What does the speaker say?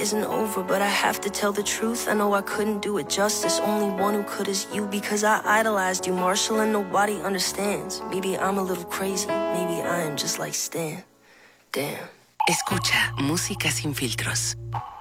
isn't over, but I have to tell the truth. I know I couldn't do it justice. Only one who could is you, because I idolized you, Marshall, and nobody understands. Maybe I'm a little crazy. Maybe I am just like Stan. Damn. Escucha Música Sin Filtros.